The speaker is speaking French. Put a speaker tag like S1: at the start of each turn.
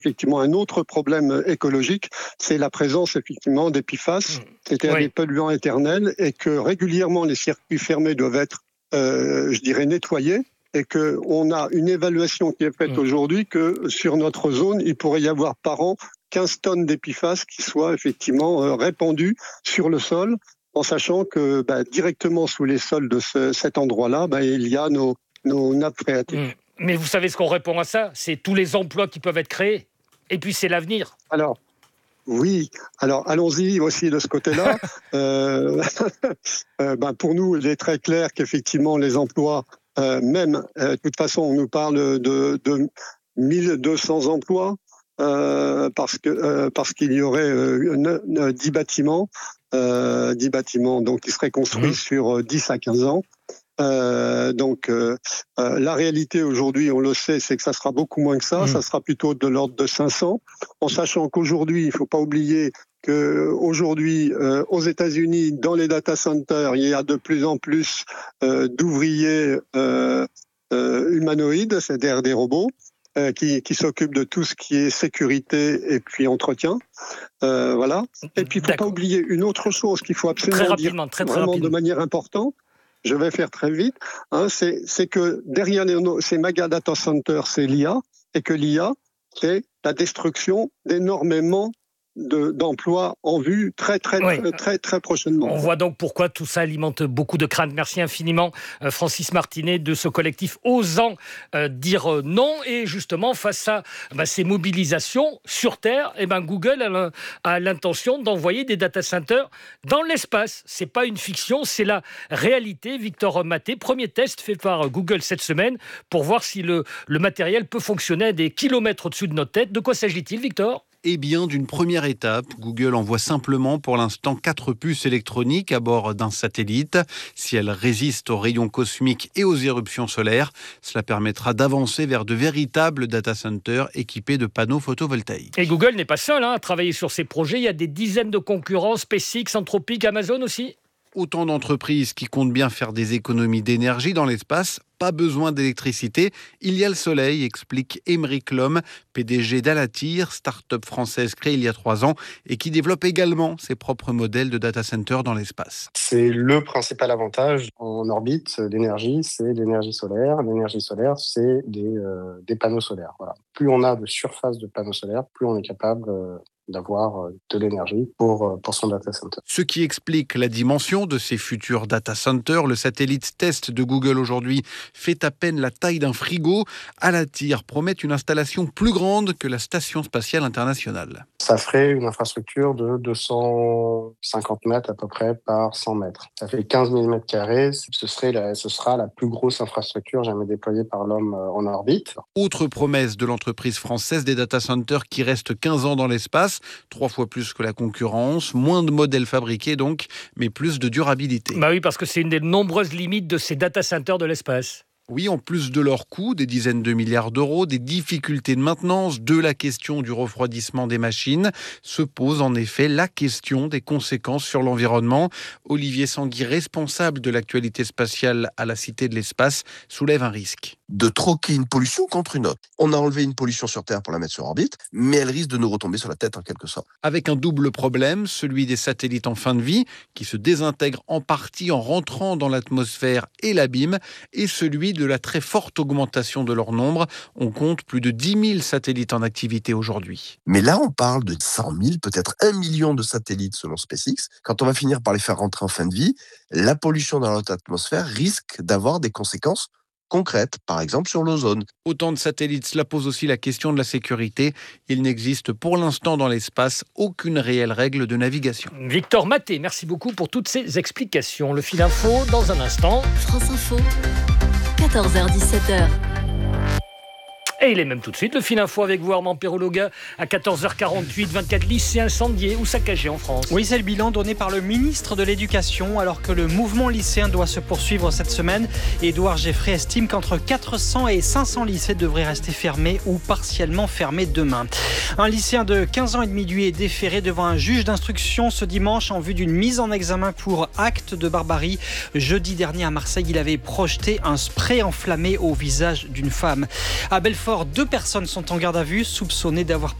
S1: effectivement un autre problème écologique, c'est la présence effectivement des PFAS, c'est-à-dire des polluants éternels, et que régulièrement les circuits fermés doivent être, nettoyés, et qu'on a une évaluation qui est faite aujourd'hui que sur notre zone, il pourrait y avoir par an 15 tonnes d'épiphases qui soient effectivement répandues sur le sol, en sachant que directement sous les sols de cet endroit-là, il y a nos nappes phréatiques.
S2: Mais vous savez ce qu'on répond à ça ? C'est tous les emplois qui peuvent être créés, et puis c'est l'avenir.
S1: Alors, oui, allons-y aussi de ce côté-là. Pour nous, il est très clair qu'effectivement les emplois, de toute façon, on nous parle de 1200 emplois, parce qu'il y aurait 10 bâtiments, donc qui seraient construits sur 10 à 15 ans. La réalité aujourd'hui, on le sait, c'est que ça sera beaucoup moins que ça. Ça sera plutôt de l'ordre de 500, en sachant qu'aujourd'hui, il ne faut pas oublier qu'aujourd'hui, aux États-Unis, dans les data centers, il y a de plus en plus d'ouvriers humanoïdes, c'est-à-dire des robots, qui s'occupent de tout ce qui est sécurité et puis entretien. Voilà. Et puis, il ne faut pas oublier une autre chose qu'il faut absolument dire vraiment de manière importante. Je vais faire très vite. C'est que derrière ces méga data centers, c'est l'IA, et que l'IA, c'est la destruction d'énormément d'emplois en vue très prochainement.
S2: On voit donc pourquoi tout ça alimente beaucoup de craintes. Merci infiniment Francis Martinet de ce collectif Osant dire non. Et justement, face à ces mobilisations sur Terre, Google a l'intention d'envoyer des data centers dans l'espace. C'est pas une fiction, c'est la réalité. Victor Maté, premier test fait par Google cette semaine pour voir si le matériel peut fonctionner à des kilomètres au-dessus de notre tête. De quoi s'agit-il, Victor ?
S3: Eh bien, d'une première étape, Google envoie simplement pour l'instant 4 puces électroniques à bord d'un satellite. Si elles résistent aux rayons cosmiques et aux éruptions solaires, cela permettra d'avancer vers de véritables data centers équipés de panneaux photovoltaïques.
S2: Et Google n'est pas seul à travailler sur ces projets. Il y a des dizaines de concurrents, SpaceX, Anthropic, Amazon aussi.
S3: Autant d'entreprises qui comptent bien faire des économies d'énergie dans l'espace. Pas besoin d'électricité, il y a le soleil, explique Émeric Lhomme, PDG d'Alatyr, start-up française créée il y a 3 ans et qui développe également ses propres modèles de data center dans l'espace.
S4: C'est le principal avantage en orbite d'énergie, c'est l'énergie solaire. L'énergie solaire, c'est des panneaux solaires. Voilà. Plus on a de surface de panneaux solaires, plus on est capable d'avoir de l'énergie pour son data center.
S3: Ce qui explique la dimension de ces futurs data centers. Le satellite test de Google aujourd'hui fait à peine la taille d'un frigo. Alatyr promet une installation plus grande que la Station spatiale internationale.
S4: Ça ferait une infrastructure de 250 mètres à peu près par 100 mètres. Ça fait 15 000 mètres carrés. Ce sera la plus grosse infrastructure jamais déployée par l'homme en orbite.
S3: Autre promesse de l'entreprise française des data centers qui reste 15 ans dans l'espace, 3 fois plus que la concurrence, moins de modèles fabriqués donc, mais plus de durabilité.
S2: Oui, parce que c'est une des nombreuses limites de ces data centers de l'espace.
S3: Oui, en plus de leur coût, des dizaines de milliards d'euros, des difficultés de maintenance, de la question du refroidissement des machines, se pose en effet la question des conséquences sur l'environnement. Olivier Sanguy, responsable de l'actualité spatiale à la Cité de l'Espace, soulève un risque.
S5: De troquer une pollution contre une autre. On a enlevé une pollution sur Terre pour la mettre sur orbite, mais elle risque de nous retomber sur la tête en quelque sorte.
S3: Avec un double problème, celui des satellites en fin de vie, qui se désintègrent en partie en rentrant dans l'atmosphère et l'abîment, et celui de la très forte augmentation de leur nombre. On compte plus de 10 000 satellites en activité aujourd'hui.
S5: Mais là, on parle de 100 000, peut-être 1 million de satellites selon SpaceX. Quand on va finir par les faire rentrer en fin de vie, la pollution dans notre atmosphère risque d'avoir des conséquences concrètes, par exemple sur l'ozone.
S3: Autant de satellites, cela pose aussi la question de la sécurité. Il n'existe pour l'instant dans l'espace aucune réelle règle de navigation.
S2: Victor Maté, merci beaucoup pour toutes ces explications. Le fil info dans un instant.
S6: France Info, 14h-17h.
S2: Et il est même tout de suite, le fil info avec vous, Armand Perrologa, à 14h48, 24 lycées incendiés ou saccagés en France.
S7: Oui, c'est le bilan donné par le ministre de l'Éducation, alors que le mouvement lycéen doit se poursuivre cette semaine. Édouard Geffray estime qu'entre 400 et 500 lycées devraient rester fermés ou partiellement fermés demain. Un lycéen de 15 ans et demi, lui, est déféré devant un juge d'instruction ce dimanche en vue d'une mise en examen pour acte de barbarie. Jeudi dernier à Marseille, il avait projeté un spray enflammé au visage d'une femme. À Belfort, Belfort, 2 personnes sont en garde à vue, soupçonnées d'avoir